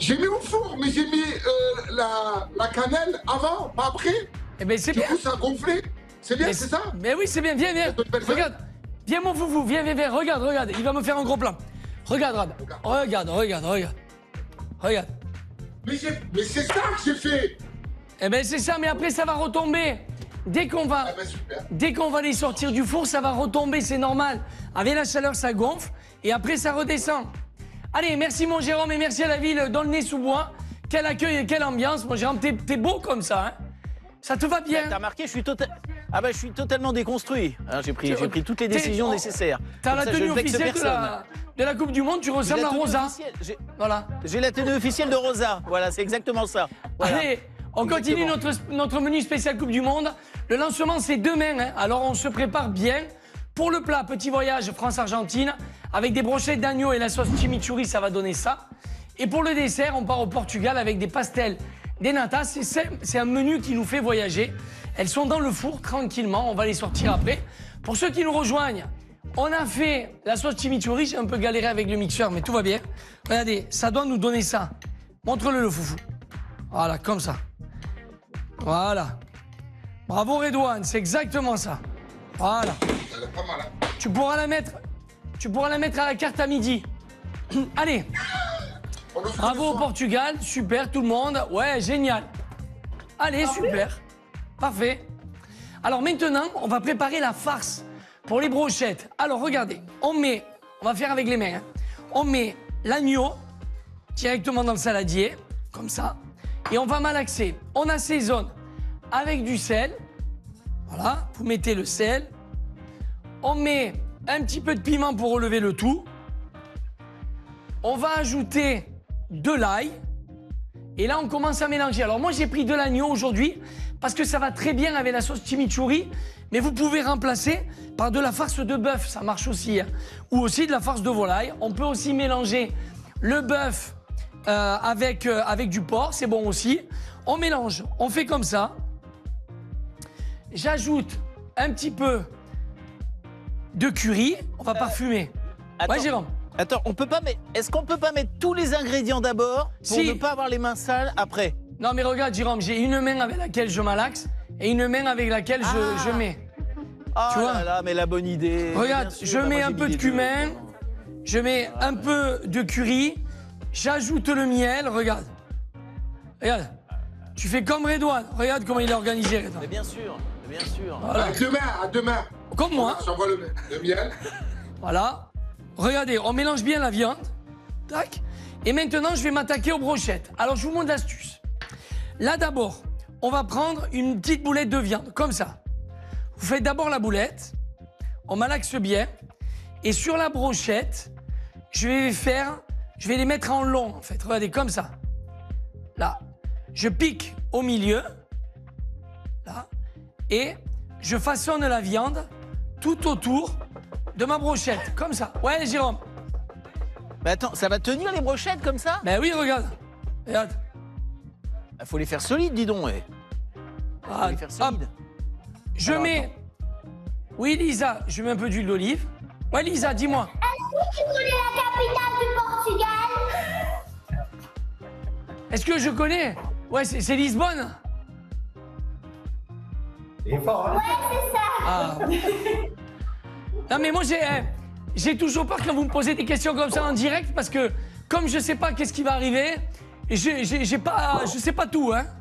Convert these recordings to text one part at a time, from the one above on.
J'ai mis au four, mais j'ai mis la cannelle avant, pas après. Eh ben c'est Du bien. coup, ça a gonflé. C'est bien, c'est ça? Mais oui, c'est bien, viens, viens. Regarde, viens mon foufou, viens, viens, viens, regarde, regarde. Il va me faire un gros plan. Regarde, regarde, regarde, regarde. Regarde. Mais c'est ça que j'ai fait. Eh ben c'est ça, mais après ça va retomber. Dès qu'on va, Ah ben super. dès qu'on va les sortir du four, ça va retomber, c'est normal. Avec la chaleur, ça gonfle et après ça redescend. Allez, merci mon Jérôme et merci à la ville d'Aulnay-sous-Bois. Quel accueil et quelle ambiance. Mon Jérôme, t'es beau comme ça, hein. Ça te va bien? T'as remarqué, je suis totalement déconstruit. Hein, j'ai pris toutes les décisions nécessaires. T'as la Comme ça, tenue je vexe officielle personne. de la Coupe du Monde, tu ressembles à Rosa. Voilà. J'ai la tenue officielle de Rosa. Voilà, c'est exactement ça. Voilà. Allez, on continue notre menu spécial Coupe du Monde. Le lancement, c'est demain, hein. Alors on se prépare bien. Pour le plat, petit voyage France-Argentine, avec des brochettes d'agneau et la sauce chimichurri, ça va donner ça. Et pour le dessert, on part au Portugal avec des pastels, des natas. C'est un menu qui nous fait voyager. Elles sont dans le four, tranquillement. On va les sortir après. Pour ceux qui nous rejoignent, on a fait la sauce chimichurri. J'ai un peu galéré avec le mixeur, mais tout va bien. Regardez, ça doit nous donner ça. Montre-le, le foufou. Voilà, comme ça. Voilà. Bravo Redouane, c'est exactement ça. Voilà. Elle est pas mal, hein. Tu pourras la mettre à la carte à midi. Allez. Bravo au Portugal, super tout le monde. Ouais, génial. Allez, super. Parfait. Alors maintenant, on va préparer la farce pour les brochettes. Alors regardez, on va faire avec les mains, hein. On met l'agneau directement dans le saladier, comme ça. Et on va malaxer. On assaisonne avec du sel. Voilà, vous mettez le sel. On met un petit peu de piment pour relever le tout. On va ajouter de l'ail. Et là, on commence à mélanger. Alors moi, j'ai pris de l'agneau aujourd'hui parce que ça va très bien avec la sauce chimichurri. Mais vous pouvez remplacer par de la farce de bœuf. Ça marche aussi, hein. Ou aussi de la farce de volaille. On peut aussi mélanger le bœuf avec du porc. C'est bon aussi. On mélange. On fait comme ça. J'ajoute un petit peu de curry. On va parfumer. Attends, Ouais, Jérôme. Attends, est-ce qu'on peut pas mettre tous les ingrédients d'abord pour Si. ne pas avoir les mains sales après? Non, mais regarde, Jérôme, j'ai une main avec laquelle je malaxe et une main avec laquelle je mets. Ah Tu vois? là là, mais la bonne idée. Regarde, Bien sûr, je bah, mets moi, un j'ai peu mis de les deux. cumin, je mets un peu de curry, j'ajoute le miel, regarde. Regarde. Tu fais comme Redouane. Regarde comment il est organisé, Redouane. Mais bien sûr, bien sûr. Voilà. À deux mains. Comme moi. J'envoie le miel. Voilà. Regardez, on mélange bien la viande. Tac. Et maintenant, je vais m'attaquer aux brochettes. Alors, je vous montre l'astuce. Là, d'abord, on va prendre une petite boulette de viande, comme ça. Vous faites d'abord la boulette. On malaxe bien. Et sur la brochette, je vais les mettre en long, en fait. Regardez, comme ça. Là. Je pique au milieu. Là. Et je façonne la viande tout autour de ma brochette, comme ça. Ouais, Jérôme. Mais attends, ça va tenir les brochettes comme ça? Ben oui, regarde. Regarde. Bah, faut les faire solides, dis donc. Ouais. Faut Ah, les faire hop. solides. Je Alors, mets... Oui, Lisa, je mets un peu d'huile d'olive. Ouais, Lisa, dis-moi. Tu connais la capitale du Portugal? Est-ce que je connais? Ouais, c'est Lisbonne. Ouais, c'est ça. Ah. Non, mais moi, j'ai toujours peur quand vous me posez des questions comme ça en direct parce que comme je sais pas qu'est-ce qui va arriver, je sais pas tout, hein.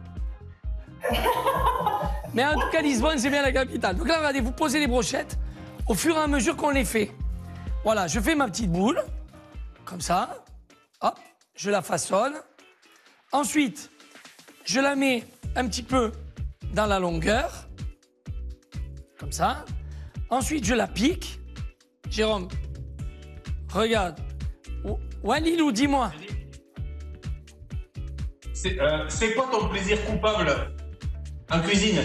Mais en tout cas, Lisbonne, c'est bien la capitale. Donc là, regardez, vous posez les brochettes au fur et à mesure qu'on les fait. Voilà, je fais ma petite boule, comme ça. Hop, je la façonne. Ensuite, je la mets un petit peu dans la longueur, comme ça. Ensuite, je la pique. Jérôme, regarde. Ouais, Lilou, dis-moi. C'est quoi ton plaisir coupable en cuisine?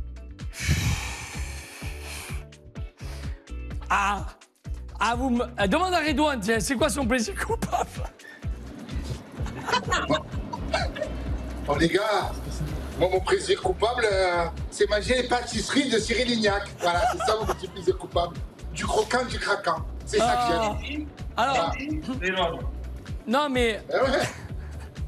Vous me... demande à Redouane, tiens, c'est quoi son plaisir coupable? Oh les gars, moi mon plaisir coupable, c'est manger les pâtisseries de Cyril Lignac. Voilà, c'est ça mon petit plaisir coupable. Du croquant, du craquant. C'est ça que j'aime. Alors, Énorme. non mais Eh ouais.